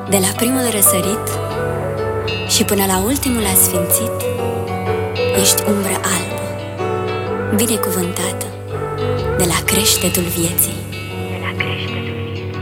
De la primul răsărit și până la ultimul asfințit, ești umbră albă, binecuvântată de la creștetul vieții.